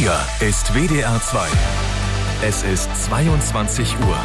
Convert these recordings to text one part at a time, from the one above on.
Hier ist WDR 2. Es ist 22 Uhr.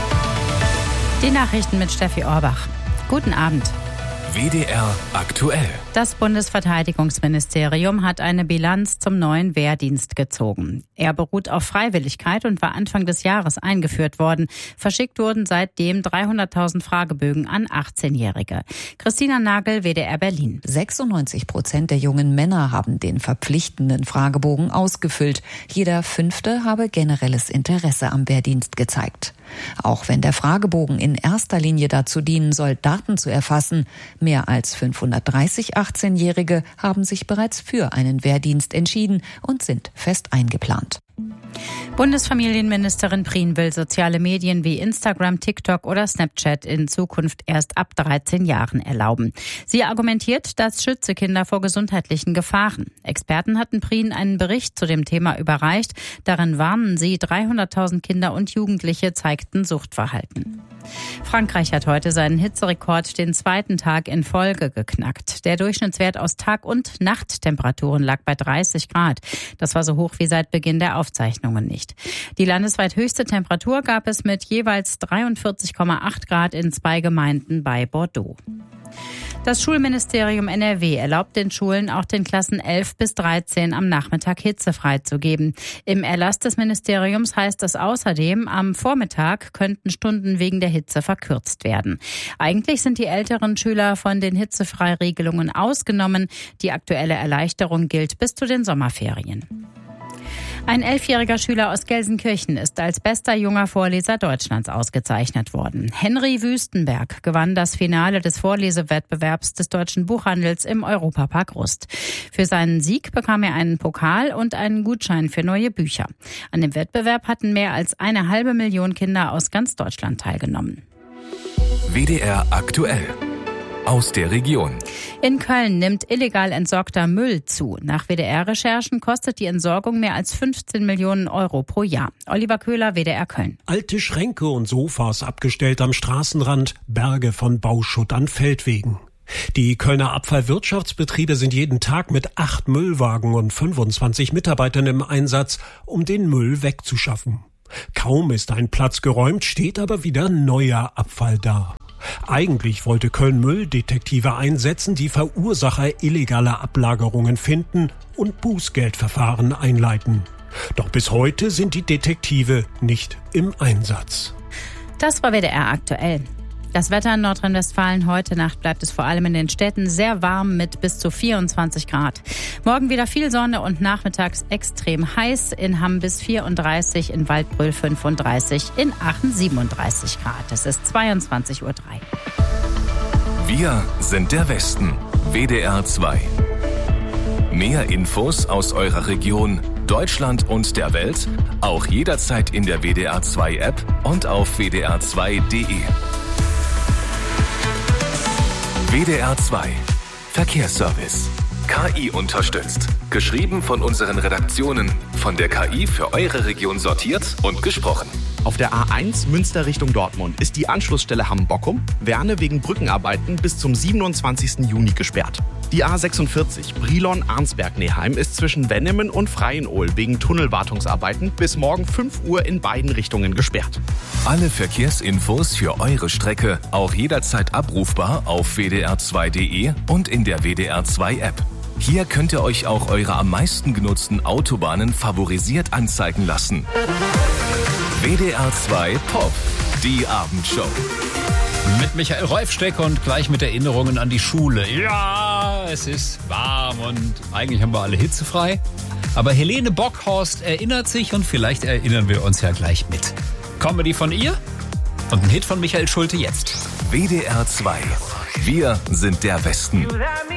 Die Nachrichten mit Steffi Orbach. Guten Abend. WDR aktuell. Das Bundesverteidigungsministerium hat eine Bilanz zum neuen Wehrdienst gezogen. Er beruht auf Freiwilligkeit und war Anfang des Jahres eingeführt worden. Verschickt wurden seitdem 300.000 Fragebögen an 18-Jährige. Christina Nagel, WDR Berlin. 96% der jungen Männer haben den verpflichtenden Fragebogen ausgefüllt. Jeder Fünfte habe generelles Interesse am Wehrdienst gezeigt. Auch wenn der Fragebogen in erster Linie dazu dienen soll, Daten zu erfassen, mehr als 530 18-Jährige haben sich bereits für einen Wehrdienst entschieden und sind fest eingeplant. Bundesfamilienministerin Prien will soziale Medien wie Instagram, TikTok oder Snapchat in Zukunft erst ab 13 Jahren erlauben. Sie argumentiert, das schütze Kinder vor gesundheitlichen Gefahren. Experten hatten Prien einen Bericht zu dem Thema überreicht. Darin warnen sie, 300.000 Kinder und Jugendliche zeigten Suchtverhalten. Frankreich hat heute seinen Hitzerekord den zweiten Tag in Folge geknackt. Der Durchschnittswert aus Tag- und Nachttemperaturen lag bei 30 Grad. Das war so hoch wie seit Beginn der Aufzeichnungen nicht. Die landesweit höchste Temperatur gab es mit jeweils 43,8 Grad in 2 Gemeinden bei Bordeaux. Das Schulministerium NRW erlaubt den Schulen auch den Klassen 11 bis 13 am Nachmittag hitzefrei zu geben. Im Erlass des Ministeriums heißt es außerdem, am Vormittag könnten Stunden wegen der Hitze verkürzt werden. Eigentlich sind die älteren Schüler von den Hitzefreiregelungen ausgenommen. Die aktuelle Erleichterung gilt bis zu den Sommerferien. Ein 11-jähriger Schüler aus Gelsenkirchen ist als bester junger Vorleser Deutschlands ausgezeichnet worden. Henry Wüstenberg gewann das Finale des Vorlesewettbewerbs des Deutschen Buchhandels im Europapark Rust. Für seinen Sieg bekam er einen Pokal und einen Gutschein für neue Bücher. An dem Wettbewerb hatten mehr als 1,5 Kinder aus ganz Deutschland teilgenommen. WDR aktuell. Aus der Region. In Köln nimmt illegal entsorgter Müll zu. Nach WDR-Recherchen kostet die Entsorgung mehr als 15 Millionen Euro pro Jahr. Oliver Köhler, WDR Köln. Alte Schränke und Sofas abgestellt am Straßenrand, Berge von Bauschutt an Feldwegen. Die Kölner Abfallwirtschaftsbetriebe sind jeden Tag mit 8 Müllwagen und 25 Mitarbeitern im Einsatz, um den Müll wegzuschaffen. Kaum ist ein Platz geräumt, steht aber wieder neuer Abfall da. Eigentlich wollte Köln Mülldetektive einsetzen, die Verursacher illegaler Ablagerungen finden und Bußgeldverfahren einleiten. Doch bis heute sind die Detektive nicht im Einsatz. Das war WDR aktuell. Das Wetter in Nordrhein-Westfalen: heute Nacht bleibt es vor allem in den Städten sehr warm mit bis zu 24 Grad. Morgen wieder viel Sonne und nachmittags extrem heiß. In Hamm bis 34, in Waldbröl 35, in Aachen 37 Grad. Es ist 22:03 Uhr. Wir sind der Westen. WDR 2. Mehr Infos aus eurer Region, Deutschland und der Welt auch jederzeit in der WDR 2 App und auf wdr2.de. WDR 2 Verkehrsservice. KI unterstützt. Geschrieben von unseren Redaktionen. Von der KI für eure Region sortiert und gesprochen. Auf der A1 Münster Richtung Dortmund ist die Anschlussstelle Hamm-Bockum, Werne wegen Brückenarbeiten bis zum 27. Juni gesperrt. Die A46 Brilon-Arnsberg-Neheim ist zwischen Wennemen und Freienohl wegen Tunnelwartungsarbeiten bis morgen 5 Uhr in beiden Richtungen gesperrt. Alle Verkehrsinfos für eure Strecke auch jederzeit abrufbar auf wdr2.de und in der WDR 2 App. Hier könnt ihr euch auch eure am meisten genutzten Autobahnen favorisiert anzeigen lassen. WDR 2 Pop, die Abendshow. Mit Michael Reufsteck und gleich mit Erinnerungen an die Schule. Ja, es ist warm und eigentlich haben wir alle hitzefrei. Aber Helene Bockhorst erinnert sich und vielleicht erinnern wir uns ja gleich mit. Comedy von ihr und ein Hit von Michael Schulte jetzt. WDR 2. Wir sind der Westen.